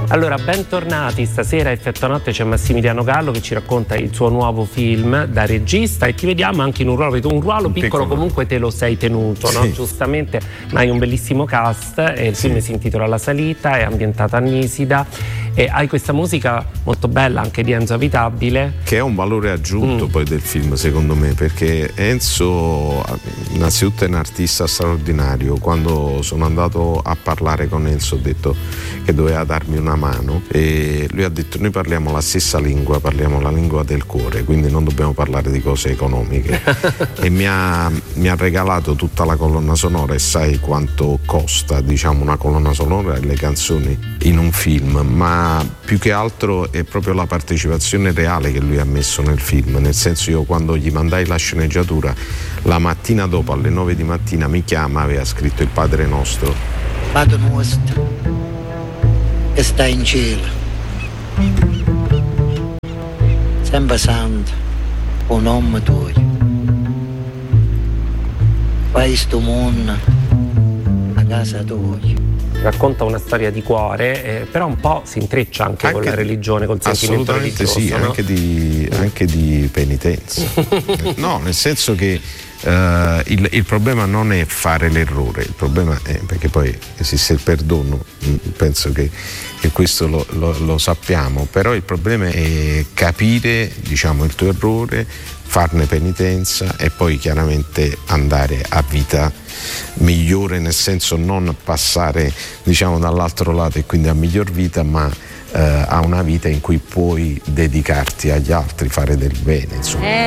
Allora, bentornati, stasera a Effetto Notte c'è Massimiliano Gallo che ci racconta il suo nuovo film da regista e ti vediamo anche in un ruolo piccolo, comunque te lo sei tenuto, sì, no? Giustamente, ma hai un bellissimo cast e il film si intitola La Salita, è ambientato a Nisida e hai questa musica molto bella anche di Enzo Abitabile, che è un valore aggiunto poi del film, secondo me, perché Enzo innanzitutto è un artista straordinario. Quando sono andato a parlare con Enzo ho detto che doveva darmi una mano e lui ha detto: noi parliamo la stessa lingua, parliamo la lingua del cuore, quindi non dobbiamo parlare di cose economiche. E mi ha regalato tutta la colonna sonora, e sai quanto costa, diciamo, una colonna sonora e le canzoni in un film, ma più che altro è proprio la partecipazione reale che lui ha messo nel film, nel senso, io quando gli mandai la sceneggiatura la mattina dopo alle 9 di mattina mi chiama, aveva scritto il Padre Nostro. Padre nostro che sta in cielo, sempre santo, un nome tuo, fai sto mondo a casa tua. Racconta una storia di cuore, però un po' si intreccia anche con la religione, col sentimento religioso. Assolutamente sì, no? anche di penitenza. No, nel senso che il problema non è fare l'errore, il problema è, perché poi esiste il perdono, penso che questo lo sappiamo, però il problema è capire, diciamo, il tuo errore, farne penitenza e poi chiaramente andare a vita migliore, nel senso non passare, diciamo, dall'altro lato e quindi a miglior vita, ma a una vita in cui puoi dedicarti agli altri, fare del bene, insomma.